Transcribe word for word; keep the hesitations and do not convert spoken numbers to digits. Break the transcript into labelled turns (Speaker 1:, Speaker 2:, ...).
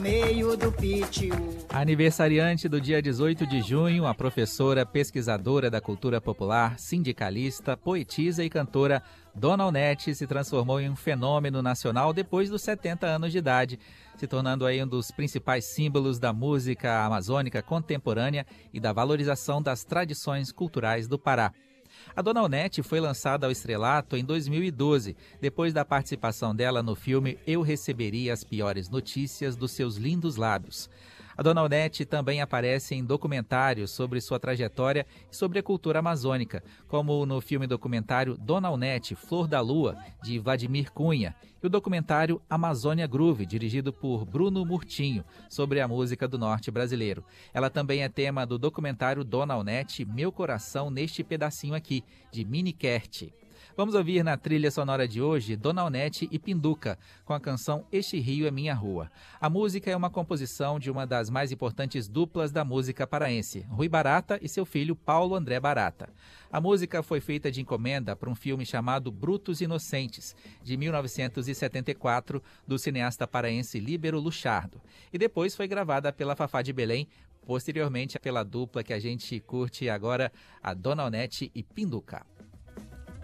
Speaker 1: Meio do pítio.
Speaker 2: Aniversariante do dia dezoito de junho, a professora, pesquisadora da cultura popular, sindicalista, poetisa e cantora Dona Onete se transformou em um fenômeno nacional depois dos setenta anos de idade, se tornando aí um dos principais símbolos da música amazônica contemporânea e da valorização das tradições culturais do Pará. A Dona Onete foi lançada ao estrelato em dois mil e doze, depois da participação dela no filme Eu Receberia as Piores Notícias dos Seus Lindos Lábios. A Dona Onete também aparece em documentários sobre sua trajetória e sobre a cultura amazônica, como no filme documentário Dona Onete, Flor da Lua, de Vladimir Cunha, e o documentário Amazônia Groove, dirigido por Bruno Murtinho, sobre a música do norte brasileiro. Ela também é tema do documentário Dona Onete, Meu Coração Neste Pedacinho Aqui, de Mini Kert. Vamos ouvir na trilha sonora de hoje Dona Onete e Pinduca, com a canção Este Rio é Minha Rua. A música é uma composição de uma das mais importantes duplas da música paraense, Rui Barata e seu filho Paulo André Barata. A música foi feita de encomenda para um filme chamado Brutos Inocentes, de mil novecentos e setenta e quatro, do cineasta paraense Líbero Luchardo, e depois foi gravada pela Fafá de Belém, posteriormente pela dupla que a gente curte agora, a Dona Onete e Pinduca.